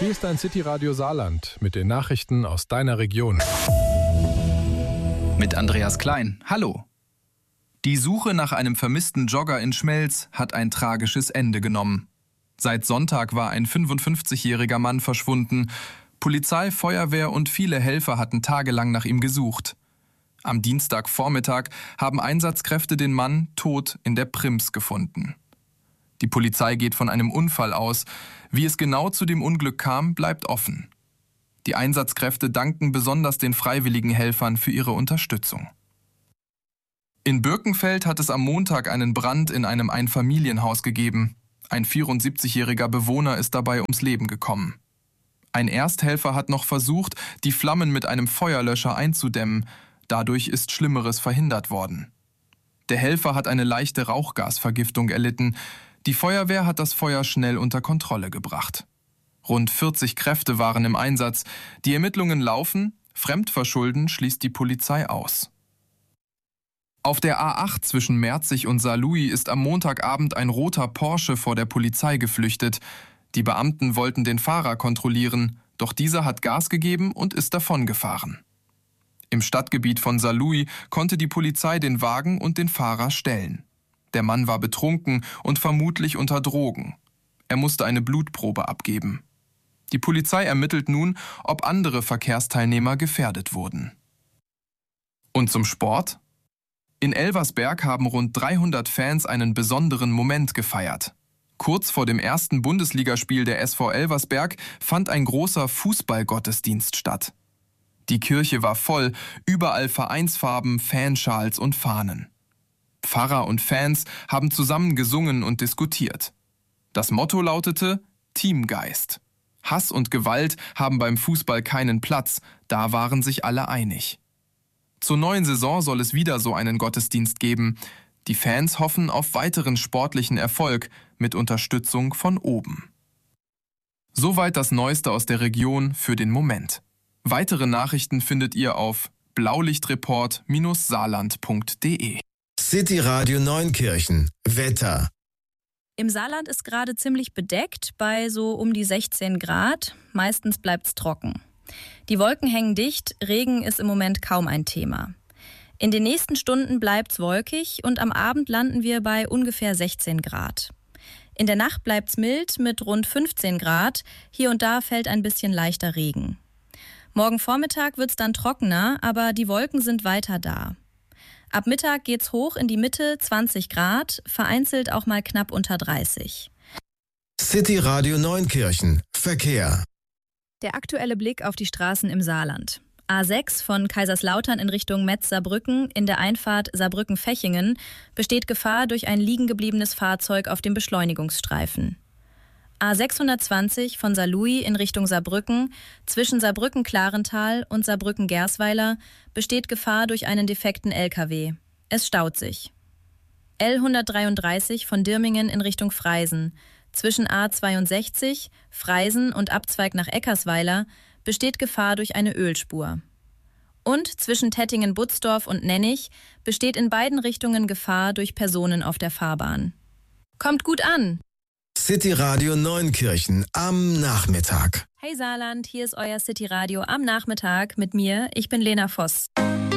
Hier ist dein City-Radio Saarland mit den Nachrichten aus deiner Region. Mit Andreas Klein. Hallo. Die Suche nach einem vermissten Jogger in Schmelz hat ein tragisches Ende genommen. Seit Sonntag war ein 55-jähriger Mann verschwunden. Polizei, Feuerwehr und viele Helfer hatten tagelang nach ihm gesucht. Am Dienstagvormittag haben Einsatzkräfte den Mann tot in der Prims gefunden. Die Polizei geht von einem Unfall aus. Wie es genau zu dem Unglück kam, bleibt offen. Die Einsatzkräfte danken besonders den freiwilligen Helfern für ihre Unterstützung. In Birkenfeld hat es am Montag einen Brand in einem Einfamilienhaus gegeben. Ein 74-jähriger Bewohner ist dabei ums Leben gekommen. Ein Ersthelfer hat noch versucht, die Flammen mit einem Feuerlöscher einzudämmen. Dadurch ist Schlimmeres verhindert worden. Der Helfer hat eine leichte Rauchgasvergiftung erlitten. Die Feuerwehr hat das Feuer schnell unter Kontrolle gebracht. Rund 40 Kräfte waren im Einsatz. Die Ermittlungen laufen. Fremdverschulden schließt die Polizei aus. Auf der A8 zwischen Merzig und Saarlouis ist am Montagabend ein roter Porsche vor der Polizei geflüchtet. Die Beamten wollten den Fahrer kontrollieren, doch dieser hat Gas gegeben und ist davongefahren. Im Stadtgebiet von Saarlouis konnte die Polizei den Wagen und den Fahrer stellen. Der Mann war betrunken und vermutlich unter Drogen. Er musste eine Blutprobe abgeben. Die Polizei ermittelt nun, ob andere Verkehrsteilnehmer gefährdet wurden. Und zum Sport? In Elversberg haben rund 300 Fans einen besonderen Moment gefeiert. Kurz vor dem ersten Bundesligaspiel der SV Elversberg fand ein großer Fußballgottesdienst statt. Die Kirche war voll, überall Vereinsfarben, Fanschals und Fahnen. Pfarrer und Fans haben zusammen gesungen und diskutiert. Das Motto lautete Teamgeist. Hass und Gewalt haben beim Fußball keinen Platz, da waren sich alle einig. Zur neuen Saison soll es wieder so einen Gottesdienst geben. Die Fans hoffen auf weiteren sportlichen Erfolg mit Unterstützung von oben. Soweit das Neueste aus der Region für den Moment. Weitere Nachrichten findet ihr auf blaulichtreport-saarland.de. City Radio Neunkirchen. Wetter. Im Saarland ist gerade ziemlich bedeckt, bei so um die 16 Grad. Meistens bleibt's trocken. Die Wolken hängen dicht, Regen ist im Moment kaum ein Thema. In den nächsten Stunden bleibt's wolkig und am Abend landen wir bei ungefähr 16 Grad. In der Nacht bleibt's mild mit rund 15 Grad. Hier und da fällt ein bisschen leichter Regen. Morgen Vormittag wird's dann trockener, aber die Wolken sind weiter da. Ab Mittag geht's hoch in die Mitte, 20 Grad, vereinzelt auch mal knapp unter 30. City Radio Neunkirchen. Verkehr. Der aktuelle Blick auf die Straßen im Saarland. A6 von Kaiserslautern in Richtung Metz-Saarbrücken in der Einfahrt Saarbrücken-Fechingen besteht Gefahr durch ein liegengebliebenes Fahrzeug auf dem Beschleunigungsstreifen. A620 von Saarlouis in Richtung Saarbrücken zwischen Saarbrücken-Klarental und Saarbrücken-Gersweiler besteht Gefahr durch einen defekten LKW. Es staut sich. L133 von Dirmingen in Richtung Freisen zwischen A62, Freisen und Abzweig nach Eckersweiler besteht Gefahr durch eine Ölspur. Und zwischen Tettingen-Butzdorf und Nennig besteht in beiden Richtungen Gefahr durch Personen auf der Fahrbahn. Kommt gut an! City Radio Neunkirchen am Nachmittag. Hey Saarland, hier ist euer City Radio am Nachmittag mit mir. Ich bin Lena Voss.